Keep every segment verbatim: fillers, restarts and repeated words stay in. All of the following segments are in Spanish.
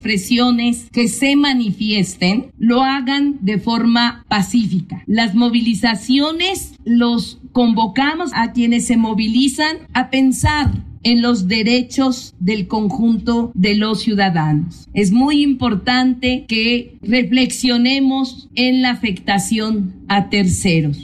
Presiones que se manifiesten, lo hagan de forma pacífica. Las movilizaciones los convocamos a quienes se movilizan a pensar en los derechos del conjunto de los ciudadanos. Es muy importante que reflexionemos en la afectación a terceros.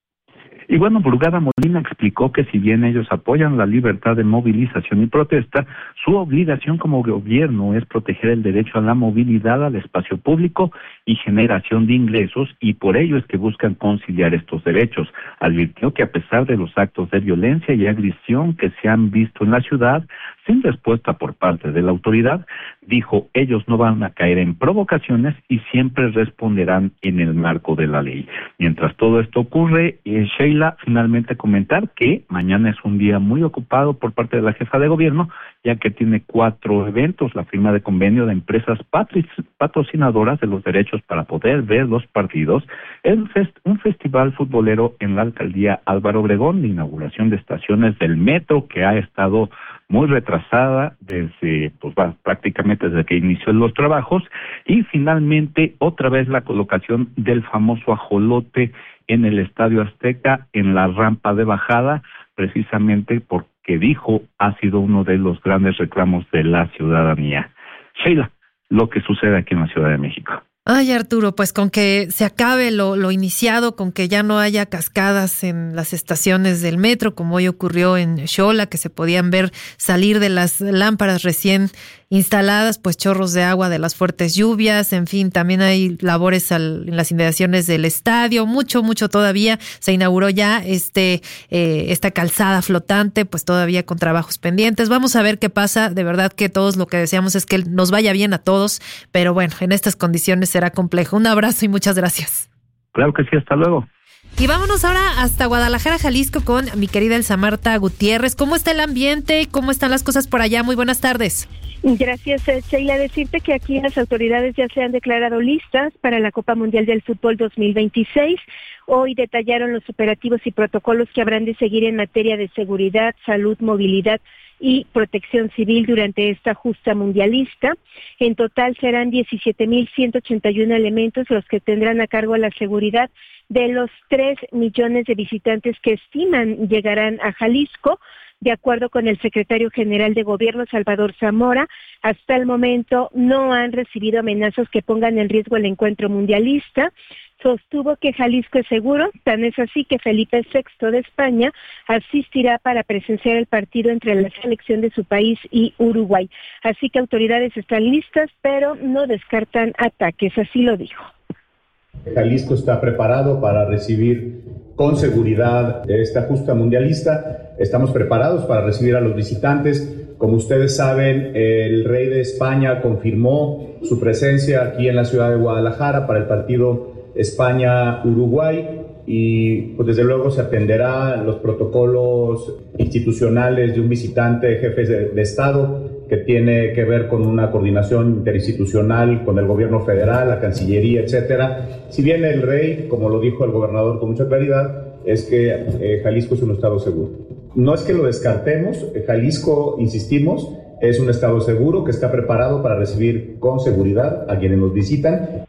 Y bueno, Brugada Molina explicó que si bien ellos apoyan la libertad de movilización y protesta, su obligación como gobierno es proteger el derecho a la movilidad al espacio público y generación de ingresos, y por ello es que buscan conciliar estos derechos. Advirtió que a pesar de los actos de violencia y agresión que se han visto en la ciudad, sin respuesta por parte de la autoridad, dijo, ellos no van a caer en provocaciones y siempre responderán en el marco de la ley. Mientras todo esto ocurre, eh, Sheila, finalmente comentar que mañana es un día muy ocupado por parte de la jefa de gobierno, ya que tiene cuatro eventos: la firma de convenio de empresas patri- patrocinadoras de los derechos para poder ver los partidos, el fest- un festival futbolero en la alcaldía Álvaro Obregón, la inauguración de estaciones del metro que ha estado muy retrasada desde, pues va, prácticamente desde que inició los trabajos, y finalmente otra vez la colocación del famoso ajolote en el Estadio Azteca, en la rampa de bajada, precisamente porque dijo ha sido uno de los grandes reclamos de la ciudadanía. Sheila, lo que sucede aquí en la Ciudad de México. Ay, Arturo, pues con que se acabe lo, lo iniciado, con que ya no haya cascadas en las estaciones del metro, como hoy ocurrió en Xola, que se podían ver salir de las lámparas recién instaladas, pues chorros de agua de las fuertes lluvias, en fin, también hay labores al, en las inmediaciones del estadio, mucho, mucho todavía. Se inauguró ya este eh, esta calzada flotante, pues todavía con trabajos pendientes. Vamos a ver qué pasa. De verdad que todos lo que deseamos es que nos vaya bien a todos, pero bueno, en estas condiciones será complejo. Un abrazo y muchas gracias. Claro que sí, hasta luego. Y vámonos ahora hasta Guadalajara, Jalisco, con mi querida Elsa Marta Gutiérrez. ¿Cómo está el ambiente? ¿Cómo están las cosas por allá? Muy buenas tardes. Gracias, Sheila. Decirte que aquí las autoridades ya se han declarado listas para la Copa Mundial del Fútbol dos mil veintiséis. Hoy detallaron los operativos y protocolos que habrán de seguir en materia de seguridad, salud, movilidad y protección civil durante esta justa mundialista. En total serán diecisiete mil ciento ochenta y uno elementos los que tendrán a cargo la seguridad de los tres millones de visitantes que estiman llegarán a Jalisco. De acuerdo con el secretario general de Gobierno, Salvador Zamora, hasta el momento no han recibido amenazas que pongan en riesgo el encuentro mundialista. Sostuvo que Jalisco es seguro, tan es así que Felipe sexto de España asistirá para presenciar el partido entre la selección de su país y Uruguay. Así que autoridades están listas, pero no descartan ataques, así lo dijo. Jalisco está preparado para recibir con seguridad esta justa mundialista. Estamos preparados para recibir a los visitantes. Como ustedes saben, el rey de España confirmó su presencia aquí en la ciudad de Guadalajara para el partido España-Uruguay, y pues desde luego se atenderá los protocolos institucionales de un visitante, jefe de, de Estado, que tiene que ver con una coordinación interinstitucional con el gobierno federal, la Cancillería, etcétera. Si bien el rey, como lo dijo el gobernador con mucha claridad, es que eh, Jalisco es un estado seguro. No es que lo descartemos, Jalisco, insistimos, es un estado seguro que está preparado para recibir con seguridad a quienes nos visitan.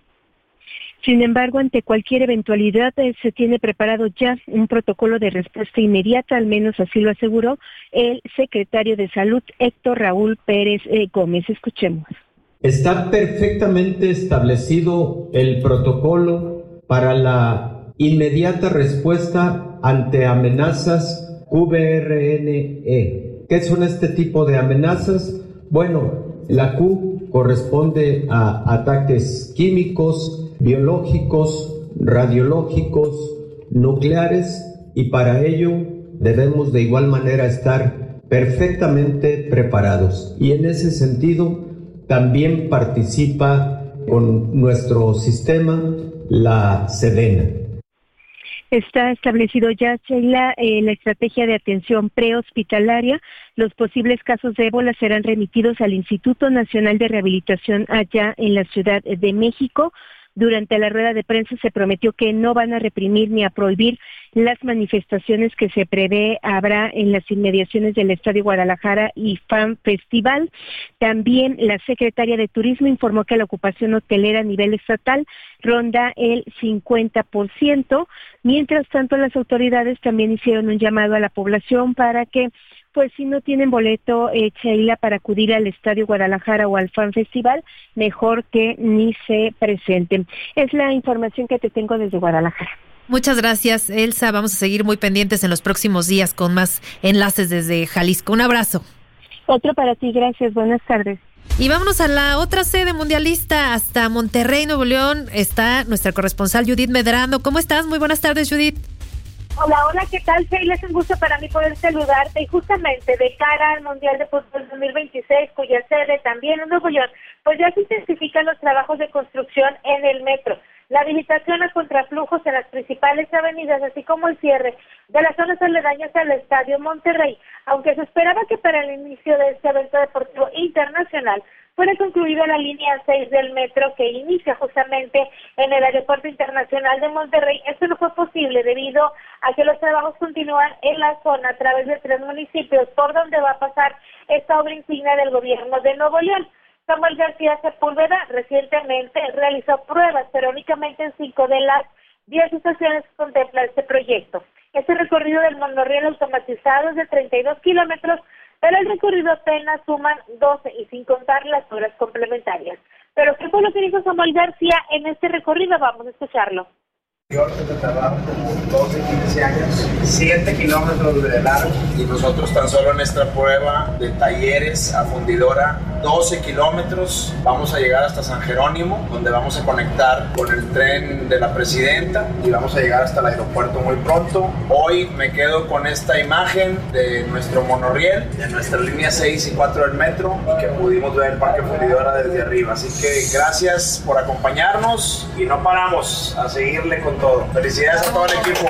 Sin embargo, ante cualquier eventualidad eh, se tiene preparado ya un protocolo de respuesta inmediata, al menos así lo aseguró el secretario de Salud, Héctor Raúl Pérez eh, Gómez. Escuchemos. Está perfectamente establecido el protocolo para la inmediata respuesta ante amenazas Q R N E. ¿Qué son este tipo de amenazas? Bueno, la Q corresponde a ataques químicos, biológicos, radiológicos, nucleares, y para ello debemos de igual manera estar perfectamente preparados. Y en ese sentido también participa con nuestro sistema la Sedena. Está establecido ya, Sheila, eh, la estrategia de atención prehospitalaria. Los posibles casos de ébola serán remitidos al Instituto Nacional de Rehabilitación allá en la Ciudad de México, Durante la rueda de prensa se prometió que no van a reprimir ni a prohibir las manifestaciones que se prevé habrá en las inmediaciones del Estadio Guadalajara y Fan Festival. También la secretaria de Turismo informó que la ocupación hotelera a nivel estatal ronda el cincuenta por ciento. Mientras tanto, las autoridades también hicieron un llamado a la población para que, pues si no tienen boleto, eh, Sheila, para acudir al Estadio Guadalajara o al Fan Festival, mejor que ni se presenten. Es la información que te tengo desde Guadalajara. Muchas gracias, Elsa. Vamos a seguir muy pendientes en los próximos días con más enlaces desde Jalisco. Un abrazo. Otro para ti, gracias. Buenas tardes. Y vámonos a la otra sede mundialista, hasta Monterrey, Nuevo León. Está nuestra corresponsal Judith Medrano. ¿Cómo estás? Muy buenas tardes, Judith. Hola, hola, ¿qué tal, Sheila? Es un gusto para mí poder saludarte. Y justamente de cara al Mundial de Fútbol dos mil veintiséis, cuya sede también en Nuevo León, pues ya se intensifican los trabajos de construcción en el metro. La habilitación a contraflujos en las principales avenidas, así como el cierre de las zonas aledañas al Estadio Monterrey, aunque se esperaba que para el inicio de este evento deportivo internacional fuera concluida la línea seis del metro que inicia justamente en el Aeropuerto Internacional de Monterrey. Esto no fue posible debido a que los trabajos continúan en la zona a través de tres municipios por donde va a pasar esta obra insignia del gobierno de Nuevo León. Samuel García Sepúlveda recientemente realizó pruebas, pero únicamente en cinco de las diez estaciones que contempla este proyecto. Este recorrido del monorriel automatizado es de treinta y dos kilómetros, pero el recorrido apenas suman doce y sin contar las horas complementarias. Pero ¿qué fue lo que dijo Samuel García en este recorrido? Vamos a escucharlo. Se tardaron como doce, quince años, siete kilómetros de largo, y nosotros tan solo en esta prueba de talleres a fundidora, doce kilómetros, vamos a llegar hasta San Jerónimo, donde vamos a conectar con el tren de la Presidenta y vamos a llegar hasta el aeropuerto muy pronto. Hoy me quedo con esta imagen de nuestro monorriel, de nuestra línea seis y cuatro del metro, y que pudimos ver el parque fundidora desde arriba. Así que gracias por acompañarnos y no paramos a seguirle con todo. Felicidades a todo el equipo.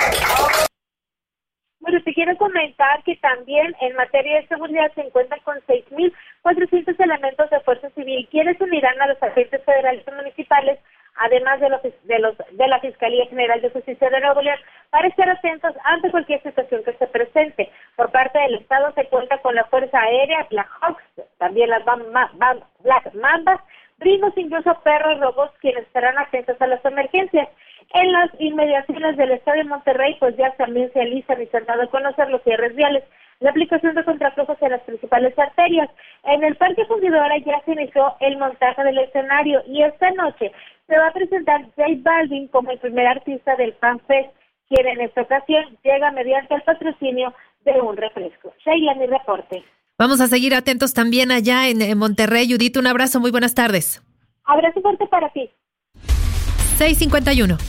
Bueno, te quiero comentar que también en materia de seguridad se encuentran con seis mil cuatrocientos elementos de Fuerza Civil, quienes se unirán a los agentes federales y municipales, además de los, de los de la Fiscalía General de Justicia de Nuevo León, para estar atentos ante cualquier situación que se presente. Por parte del Estado se cuenta con la Fuerza Aérea, Black Hawks, también las Bam, Bam, Black Mambas, brinos, incluso perros robots, quienes estarán atentos a las emergencias. En las inmediaciones del Estadio Monterrey, pues ya también se alistan y se han dado a conocer los cierres viales, la aplicación de contraflujos en las principales arterias. En el Parque Fundidora ya se inició el montaje del escenario y esta noche se va a presentar J Balvin como el primer artista del Fan Fest, quien en esta ocasión llega mediante el patrocinio de un refresco. Sheila, mi reporte. Vamos a seguir atentos también allá en, en Monterrey. Judith, un abrazo, muy buenas tardes. Abrazo fuerte para ti. seis cincuenta y uno.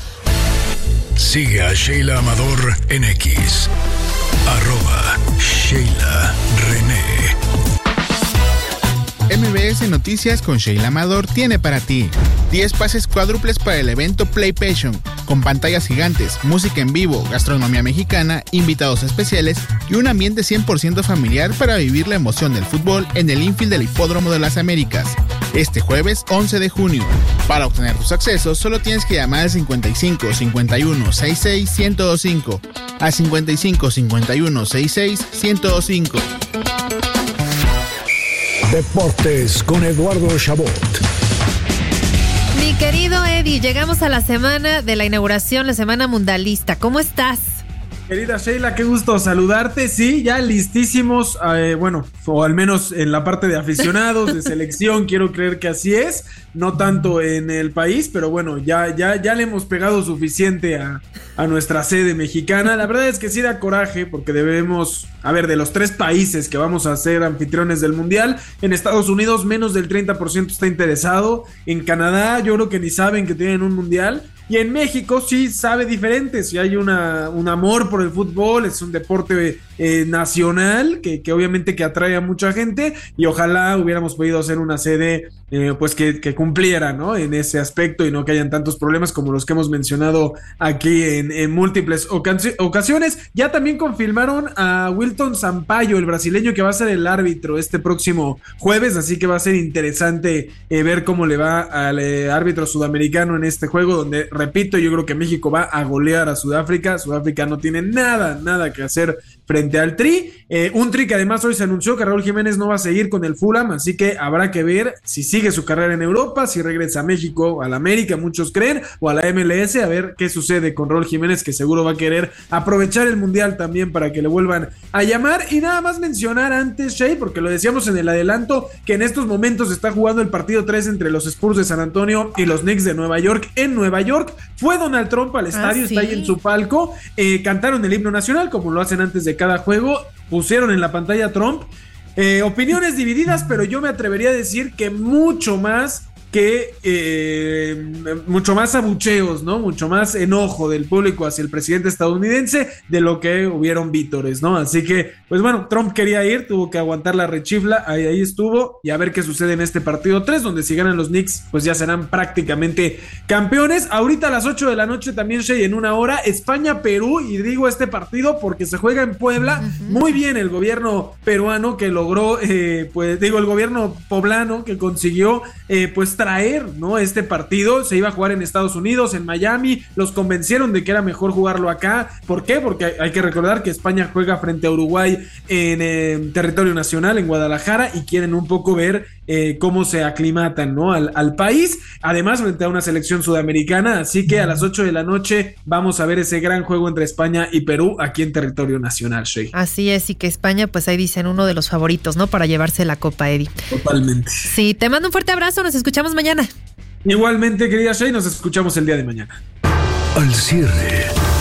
Sigue a Sheila Amador en X. Arroba Sheila René. M B S Noticias con Sheila Amador tiene para ti diez pases cuádruples para el evento Play Passion, con pantallas gigantes, música en vivo, gastronomía mexicana, invitados especiales y un ambiente cien por ciento familiar para vivir la emoción del fútbol en el infield del Hipódromo de las Américas. Este jueves once de junio. Para obtener tus accesos solo tienes que llamar al cincuenta y cinco, cincuenta y uno, sesenta y seis, ciento veinticinco, al cincuenta y cinco, cincuenta y uno, sesenta y seis, ciento veinticinco. Deportes con Eduardo Chabot. Mi querido Eddie, llegamos a la semana de la inauguración, la semana mundialista. ¿Cómo estás? Querida Sheila, qué gusto saludarte. Sí, ya listísimos, eh, bueno, o al menos en la parte de aficionados, de selección, quiero creer que así es. No tanto en el país, pero bueno, ya, ya, ya le hemos pegado suficiente a, a nuestra sede mexicana. La verdad es que sí da coraje, porque debemos, a ver, de los tres países que vamos a ser anfitriones del Mundial, en Estados Unidos menos del treinta por ciento está interesado. En Canadá yo creo que ni saben que tienen un Mundial. y en México sí sabe diferente, si hay una, un amor por el fútbol, es un deporte eh, nacional que, que obviamente que atrae a mucha gente y ojalá hubiéramos podido hacer una sede eh, pues que, que cumpliera, ¿no? En ese aspecto y no que hayan tantos problemas como los que hemos mencionado aquí en, en múltiples ocasi- ocasiones. Ya también confirmaron a Wilton Sampaio, el brasileño que va a ser el árbitro este próximo jueves, así que va a ser interesante eh, ver cómo le va al eh, árbitro sudamericano en este juego, donde, repito, yo creo que México va a golear a Sudáfrica. Sudáfrica no tiene nada, nada que hacer frente al Tri, eh, un Tri que además hoy se anunció que Raúl Jiménez no va a seguir con el Fulham, así que habrá que ver si sigue su carrera en Europa, si regresa a México, a la América, muchos creen, o a la M L S, a ver qué sucede con Raúl Jiménez, que seguro va a querer aprovechar el Mundial también para que le vuelvan a llamar. Y nada más mencionar antes, Shea, porque lo decíamos en el adelanto, que en estos momentos está jugando el partido tres entre los Spurs de San Antonio y los Knicks de Nueva York en Nueva York. Fue Donald Trump al estadio, ah, ¿sí? Está ahí en su palco, eh, cantaron el himno nacional como lo hacen antes de cada juego, pusieron en la pantalla Trump, eh, opiniones divididas, pero yo me atrevería a decir que mucho más que eh, mucho más abucheos, ¿no? Mucho más enojo del público hacia el presidente estadounidense de lo que hubieron vítores, ¿no? Así que, pues bueno, Trump quería ir, tuvo que aguantar la rechifla, ahí, ahí estuvo, y a ver qué sucede en este partido tres, donde si ganan los Knicks, pues ya serán prácticamente campeones. Ahorita a las ocho de la noche también, Shea, en una hora, España-Perú, y digo este partido porque se juega en Puebla. Uh-huh. Muy bien el gobierno peruano que logró, eh, pues digo, el gobierno poblano que consiguió, eh, pues traer, ¿no? Este partido se iba a jugar en Estados Unidos, en Miami, los convencieron de que era mejor jugarlo acá. ¿Por qué? Porque hay que recordar que España juega frente a Uruguay en eh, territorio nacional, en Guadalajara, y quieren un poco ver eh, cómo se aclimatan, ¿no? Al, al país, además frente a una selección sudamericana, así que a las ocho de la noche vamos a ver ese gran juego entre España y Perú aquí en territorio nacional, Shea. Así es, y que España, pues ahí dicen uno de los favoritos, ¿no? Para llevarse la Copa, Eddie. Totalmente. Sí, te mando un fuerte abrazo, nos escuchamos mañana. Igualmente, querida Shea, nos escuchamos el día de mañana. Al cierre.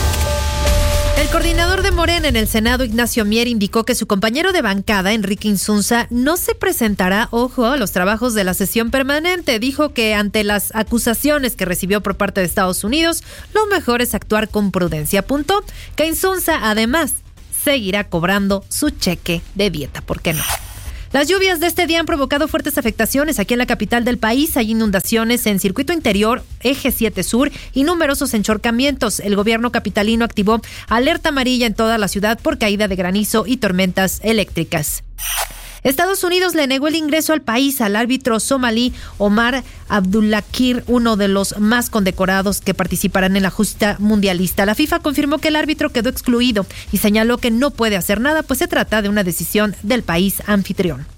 El coordinador de Morena en el Senado, Ignacio Mier, indicó que su compañero de bancada, Enrique Insunza, no se presentará, ojo, a los trabajos de la sesión permanente. Dijo que ante las acusaciones que recibió por parte de Estados Unidos, lo mejor es actuar con prudencia. Apuntó que Insunza, además, seguirá cobrando su cheque de dieta. ¿Por qué no? Las lluvias de este día han provocado fuertes afectaciones aquí en la capital del país. Hay inundaciones en Circuito Interior, Eje siete Sur y numerosos encharcamientos. El gobierno capitalino activó alerta amarilla en toda la ciudad por caída de granizo y tormentas eléctricas. Estados Unidos le negó el ingreso al país al árbitro somalí Omar Abdullakir, uno de los más condecorados que participarán en la justa mundialista. La FIFA confirmó que el árbitro quedó excluido y señaló que no puede hacer nada, pues se trata de una decisión del país anfitrión.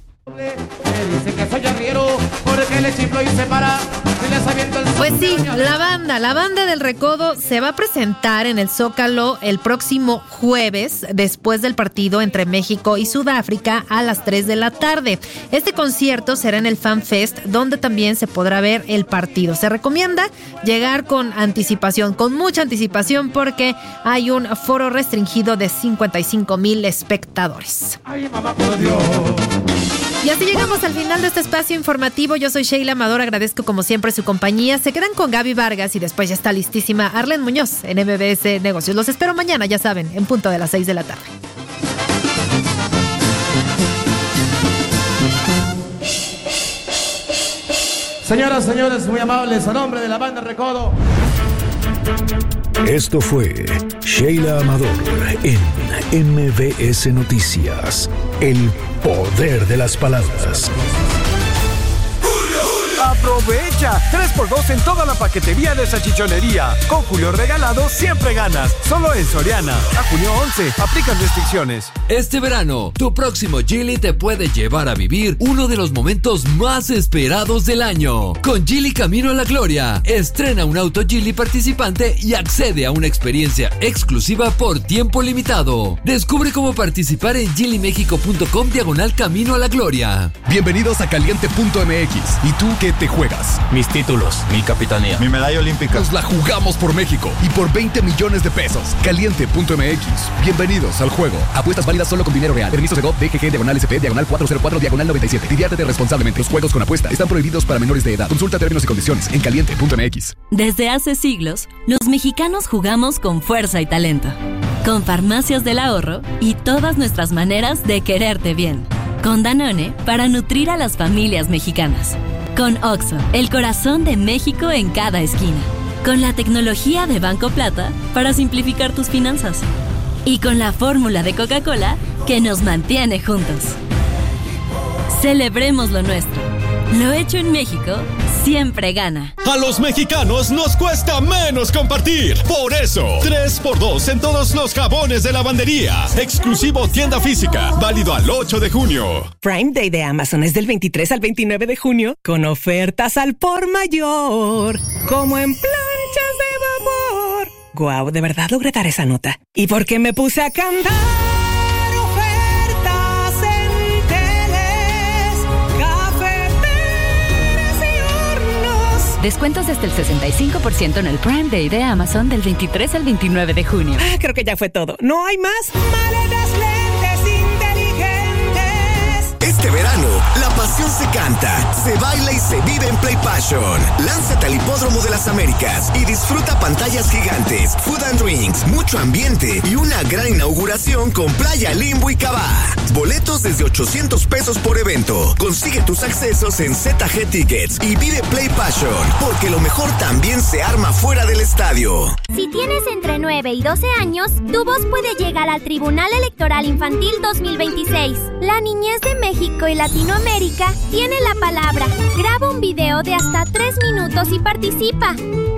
Pues sí, la banda, la banda del Recodo se va a presentar en el Zócalo el próximo jueves, después del partido entre México y Sudáfrica a las tres de la tarde. Este concierto será en el Fan Fest, donde también se podrá ver el partido. Se recomienda llegar con anticipación, con mucha anticipación, porque hay un foro restringido de cincuenta y cinco mil espectadores. Ay, mamá, por Dios. Y así llegamos al final de este espacio informativo. Yo soy Sheila Amador, agradezco como siempre su compañía. Se quedan con Gaby Vargas y después ya está listísima Arlen Muñoz en M B S Negocios. Los espero mañana, ya saben, en punto de las seis de la tarde. Señoras, señores, muy amables, a nombre de la banda Recodo. Esto fue Sheila Amador en M B S Noticias. El poder de las palabras. ¡Aprovecha! tres por dos en toda la paquetería de salchichonería. Con Julio Regalado siempre ganas. Solo en Soriana. A junio once. Aplican restricciones. Este verano, tu próximo Geely te puede llevar a vivir uno de los momentos más esperados del año. Con Geely Camino a la Gloria, estrena un auto Geely participante y accede a una experiencia exclusiva por tiempo limitado. Descubre cómo participar en geelymexico punto com diagonal Camino a la Gloria. Bienvenidos a caliente punto m x. ¿Y tú qué te juegas? juegas. Mis títulos, mi capitanía, mi medalla olímpica. Nos la jugamos por México y por veinte millones de pesos. Caliente punto m x. Bienvenidos al juego. Apuestas válidas solo con dinero real. Permiso de G O V, D G G, diagonal S P, diagonal cuatro cero cuatro, diagonal noventa y siete. Diviértete responsablemente. Los juegos con apuesta están prohibidos para menores de edad. Consulta términos y condiciones en caliente punto m x. Desde hace siglos, los mexicanos jugamos con fuerza y talento. Con Farmacias del Ahorro y todas nuestras maneras de quererte bien. Con Danone para nutrir a las familias mexicanas. Con Oxxo, el corazón de México en cada esquina. Con la tecnología de Banco Plata para simplificar tus finanzas. Y con la fórmula de Coca-Cola que nos mantiene juntos. Celebremos lo nuestro. Lo hecho en México siempre gana. A los mexicanos nos cuesta menos compartir. Por eso, tres por dos en todos los jabones de lavandería. Exclusivo tienda física. Válido al ocho de junio. Prime Day de Amazon es del veintitrés al veintinueve de junio con ofertas al por mayor. Como en planchas de vapor. Guau, de verdad logré dar esa nota. ¿Y por qué me puse a cantar? Descuentos desde el sesenta y cinco por ciento en el Prime Day de Amazon del veintitrés al veintinueve de junio. Ah, creo que ya fue todo. ¿No hay más? Maletas, lentes inteligentes. Este verano, la pasión se canta, se baila y se vive en Play Passion. Lánzate al Hipódromo de las Américas y disfruta pantallas gigantes, food and drinks, mucho ambiente y una gran inauguración con Playa Limbo y Cabá. Boletos desde ochocientos pesos por evento. Consigue tus accesos en Z G Tickets y vive Play Passion, porque lo mejor también se arma fuera del estadio. Si tienes entre nueve y doce años, tu voz puede llegar al Tribunal Electoral Infantil dos mil veintiséis. La niñez de México y Latinoamérica tiene la palabra. Graba un video de hasta tres minutos y participa.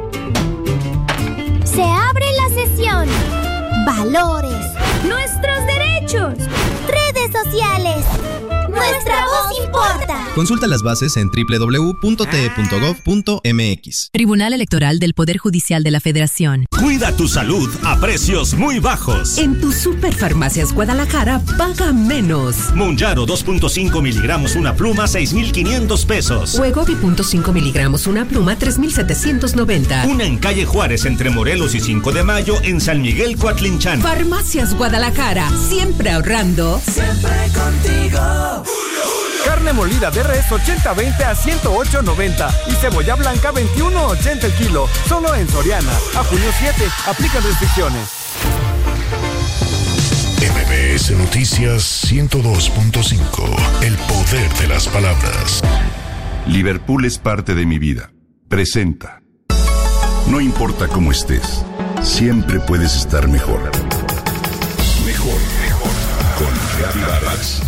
Se abre la sesión. Valores. Nuestros derechos. Redes sociales. Nuestra voz importa. Consulta las bases en doble u doble u doble u punto t e punto gov punto m x. Tribunal Electoral del Poder Judicial de la Federación. Cuida tu salud a precios muy bajos. En tu Superfarmacias Guadalajara, paga menos. Monjaro dos punto cinco miligramos una pluma, seis mil quinientos pesos. Wegovy punto cinco miligramos una pluma, tres mil setecientos noventa. Una en calle Juárez entre Morelos y cinco de mayo en San Miguel Coatlinchán. Farmacias Guadalajara, siempre ahorrando. Siempre contigo. Carne molida de res ochenta veinte a ciento ocho noventa y cebolla blanca veintiuno ochenta el kilo. Solo en Soriana. A junio siete. Aplican restricciones. M B S Noticias ciento dos punto cinco. El poder de las palabras. Liverpool es parte de mi vida. Presenta. No importa cómo estés, siempre puedes estar mejor. Mejor, mejor. Con Gaby Vargas.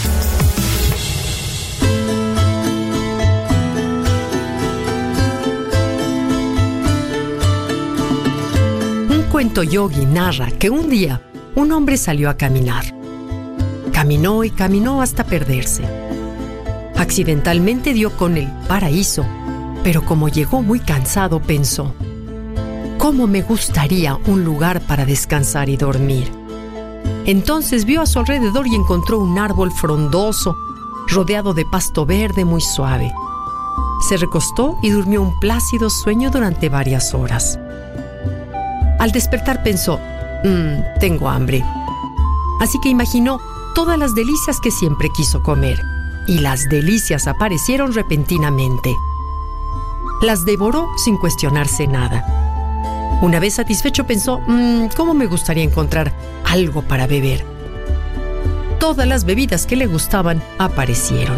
Cuento Yogi narra que un día un hombre salió a caminar. Caminó y caminó hasta perderse. Accidentalmente dio con el paraíso, pero como llegó muy cansado pensó: ¿cómo me gustaría un lugar para descansar y dormir? Entonces vio a su alrededor y encontró un árbol frondoso, rodeado de pasto verde muy suave. Se recostó y durmió un plácido sueño durante varias horas. Al despertar pensó, mmm, tengo hambre. Así que imaginó todas las delicias que siempre quiso comer. Y las delicias aparecieron repentinamente. Las devoró sin cuestionarse nada. Una vez satisfecho pensó, mmm, ¿cómo me gustaría encontrar algo para beber? Todas las bebidas que le gustaban aparecieron.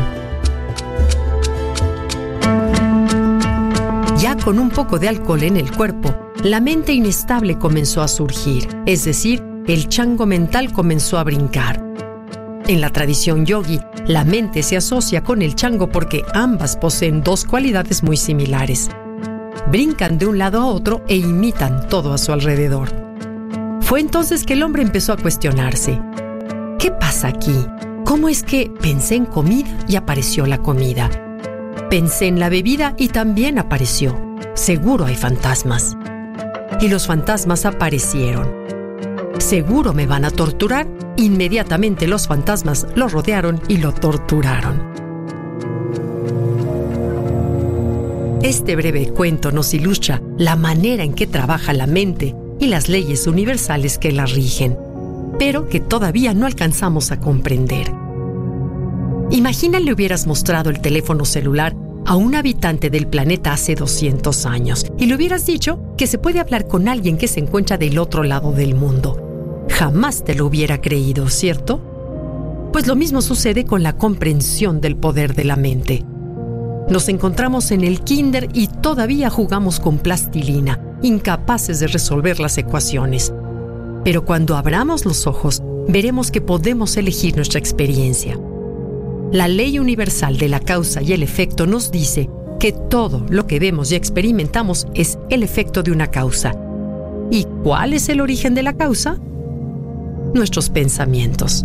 Ya con un poco de alcohol en el cuerpo, la mente inestable comenzó a surgir, es decir, el chango mental comenzó a brincar. En la tradición yogi, la mente se asocia con el chango porque ambas poseen dos cualidades muy similares. Brincan de un lado a otro e imitan todo a su alrededor. Fue entonces que el hombre empezó a cuestionarse. ¿Qué pasa aquí? ¿Cómo es que pensé en comida y apareció la comida? Pensé en la bebida y también apareció. Seguro hay fantasmas. Y los fantasmas aparecieron. ¿Seguro me van a torturar? Inmediatamente los fantasmas lo rodearon y lo torturaron. Este breve cuento nos ilustra la manera en que trabaja la mente y las leyes universales que la rigen, pero que todavía no alcanzamos a comprender. Imagina le hubieras mostrado el teléfono celular a un habitante del planeta hace doscientos años y le hubieras dicho que se puede hablar con alguien que se encuentra del otro lado del mundo. Jamás te lo hubiera creído, ¿cierto? Pues lo mismo sucede con la comprensión del poder de la mente. Nos encontramos en el kinder y todavía jugamos con plastilina, incapaces de resolver las ecuaciones. Pero cuando abramos los ojos, veremos que podemos elegir nuestra experiencia. La ley universal de la causa y el efecto nos dice que todo lo que vemos y experimentamos es el efecto de una causa. ¿Y cuál es el origen de la causa? Nuestros pensamientos.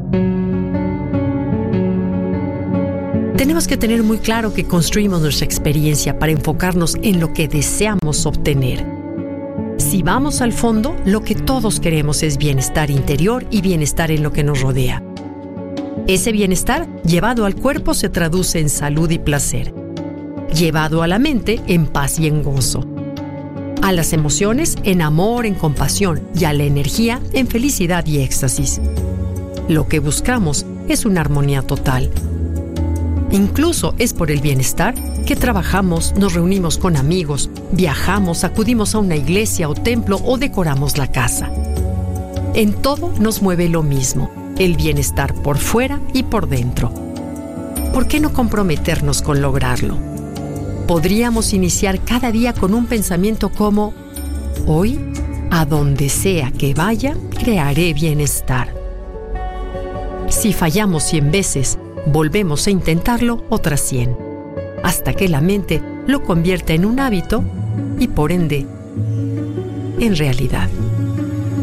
Tenemos que tener muy claro que construimos nuestra experiencia para enfocarnos en lo que deseamos obtener. Si vamos al fondo, lo que todos queremos es bienestar interior y bienestar en lo que nos rodea. Ese bienestar, llevado al cuerpo, se traduce en salud y placer. Llevado a la mente, en paz y en gozo. A las emociones, en amor, en compasión, y a la energía, en felicidad y éxtasis. Lo que buscamos es una armonía total. Incluso es por el bienestar que trabajamos, nos reunimos con amigos, viajamos, acudimos a una iglesia o templo o decoramos la casa. En todo nos mueve lo mismo, el bienestar por fuera y por dentro. ¿Por qué no comprometernos con lograrlo? Podríamos iniciar cada día con un pensamiento como: hoy, a donde sea que vaya, crearé bienestar. Si fallamos cien veces, volvemos a intentarlo otras cien, hasta que la mente lo convierta en un hábito y por ende, en realidad.